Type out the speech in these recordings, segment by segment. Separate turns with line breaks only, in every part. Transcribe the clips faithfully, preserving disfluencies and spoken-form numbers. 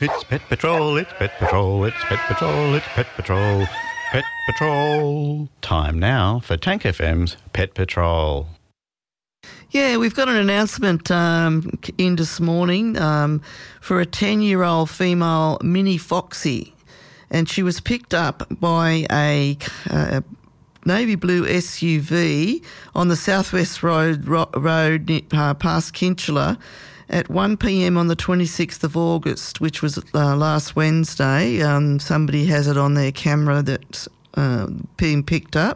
It's Pet Patrol, it's Pet Patrol, it's Pet Patrol, it's Pet Patrol, Pet Patrol. Time now for Tank F M's Pet Patrol.
Yeah, we've got an announcement um, in this morning um, for a ten-year-old female Mini Foxy, and she was picked up by a, a navy blue S U V on the Southwest Road, ro- road uh, past Kinchela at one p.m. on the twenty-sixth of August, which was uh, last Wednesday. Um, somebody has it on their camera that's uh, being picked up.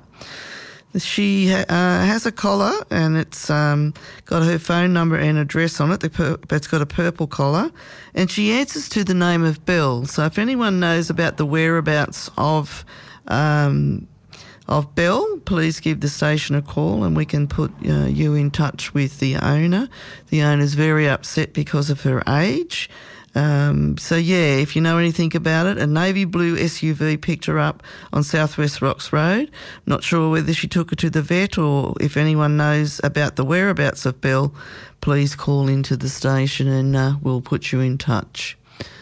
She uh, has a collar and it's um, got her phone number and address on it. The pur- it's got a purple collar, and she answers to the name of Belle. So if anyone knows about the whereabouts of um, of Belle, please give the station a call and we can put uh, you in touch with the owner. The owner's very upset because of her age. Um, so, yeah, if you know anything about it, a navy blue S U V picked her up on Southwest Rocks Road. Not sure whether she took her to the vet, or if anyone knows about the whereabouts of Belle, please call into the station and uh, we'll put you in touch.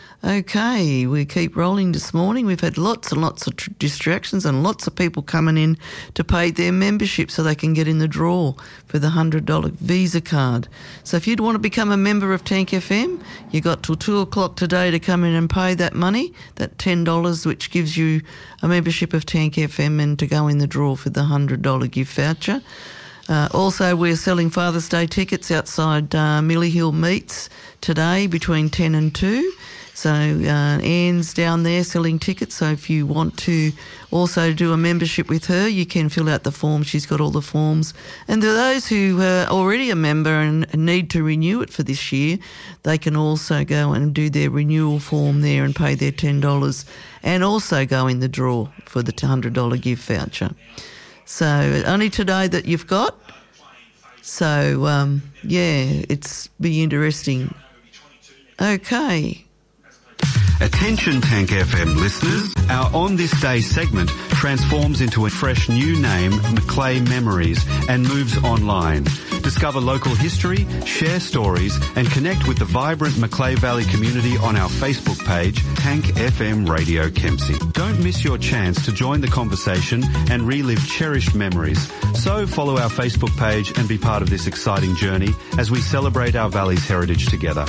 Okay, we keep rolling this morning. We've had lots and lots of tr- distractions and lots of people coming in to pay their membership so they can get in the draw for the one hundred dollars Visa card. So if you'd want to become a member of Tank F M, you got till two o'clock today to come in and pay that money, that ten dollars, which gives you a membership of Tank F M and to go in the draw for the one hundred dollars gift voucher. Uh, also, we're selling Father's Day tickets outside uh, Millie Hill Meats today between ten and two. So uh, Anne's down there selling tickets, so if you want to also do a membership with her, you can fill out the form. She's got all the forms. And to those who are already a member and need to renew it for this year, they can also go and do their renewal form there and pay their ten dollars and also go in the draw for the one hundred dollars gift voucher. So only today that you've got. So, um, yeah, it's be interesting. Okay.
Attention Tank F M listeners, our On This Day segment transforms into a fresh new name, Macleay Memories, and moves online. Discover local history, share stories, and connect with the vibrant Macleay Valley community on our Facebook page, Tank F M Radio Kempsey. Don't miss your chance to join the conversation and relive cherished memories. So follow our Facebook page and be part of this exciting journey as we celebrate our valley's heritage together.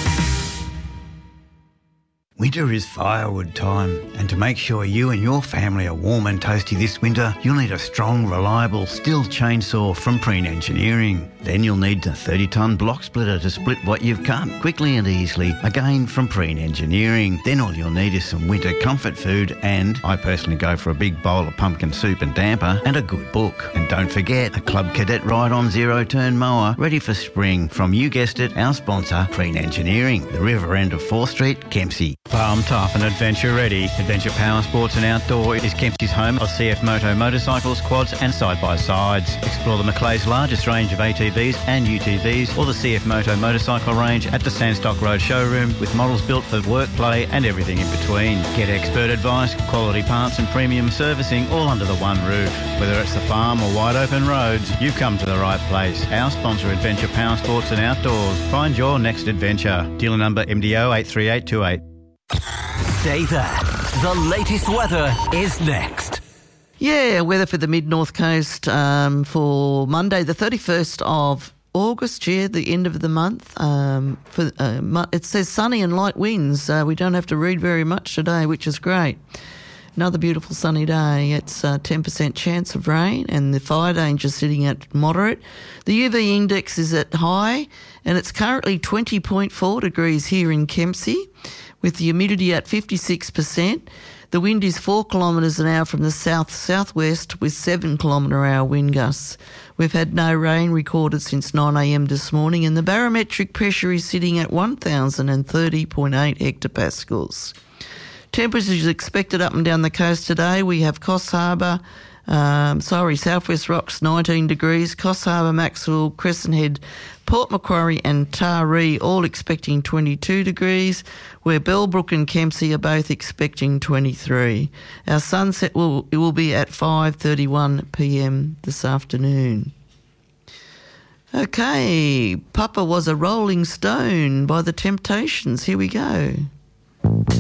Winter is firewood time, and to make sure you and your family are warm and toasty this winter, you'll need a strong, reliable Stihl chainsaw from Preen Engineering. Then you'll need a thirty tonne block splitter to split what you've cut quickly and easily, again from Preen Engineering. Then all you'll need is some winter comfort food, and I personally go for a big bowl of pumpkin soup and damper and a good book. And don't forget, a Club Cadet ride-on zero-turn mower ready for spring from, you guessed it, our sponsor, Preen Engineering, the river end of fourth Street, Kempsey.
Farm tough and adventure ready. Adventure Power Sports and Outdoor is Kempsey's home of C F Moto motorcycles, quads and side-by-sides. Explore the Macleay's largest range of A T Vs and U T Vs, or the C F Moto motorcycle range at the Sandstock Road showroom, with models built for work, play and everything in between. Get expert advice, quality parts and premium servicing all under the one roof. Whether it's the farm or wide open roads, you've come to the right place. Our sponsor, Adventure Power Sports and Outdoors. Find your next adventure. Dealer number M D O eight three eight two eight.
Stay there. The latest weather is next.
Yeah, weather for the mid-north coast um, for Monday, the thirty-first of August, yeah, the end of the month. Um, for uh, it says sunny and light winds. Uh, we don't have to read very much today, which is great. Another beautiful sunny day. It's a ten percent chance of rain, and the fire danger is sitting at moderate. The U V index is at high, and it's currently twenty point four degrees here in Kempsey, with the humidity at fifty-six percent. The wind is four kilometres an hour from the south-southwest with seven kilometre hour wind gusts. We've had no rain recorded since nine a m this morning, and the barometric pressure is sitting at one thousand thirty point eight hectopascals. Temperatures expected up and down the coast today. We have Coffs Harbour, um, sorry, Southwest Rocks nineteen degrees, Coffs Harbour, Maxwell, Crescent Head, Port Macquarie and Taree all expecting twenty-two degrees, where Bellbrook and Kempsey are both expecting twenty-three. Our sunset will, it will be at five thirty-one p m this afternoon. Okay, Papa Was a Rolling Stone by The Temptations. Here we go.